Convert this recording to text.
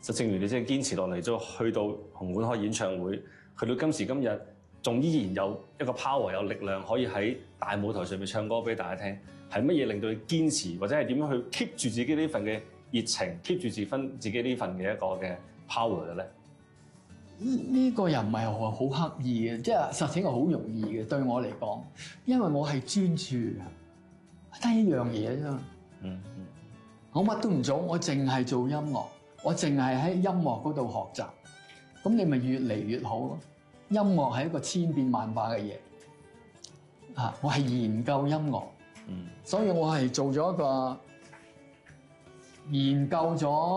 就正如你即係堅持落嚟，咗去到紅館開演唱會，去到今時今日，仲依然有一個 power 有力量，可以喺大舞台上面唱歌俾大家聽。係乜嘢令到你堅持，或者係點樣去 keep 住自己呢份嘅熱情，keep 住自己呢份嘅一個嘅 power 嘅咧？ 呢個又唔係好刻意嘅，即係實情係好容易嘅對我嚟講，因為我係專注嘅，得一樣嘢啫嘛。我乜都唔做，我淨係做音樂，我淨係喺音樂嗰度學習，咁你咪越嚟越好咯。音樂係一個千變萬化嘅嘢，我係研究音樂，所以我係做咗一個研究咗。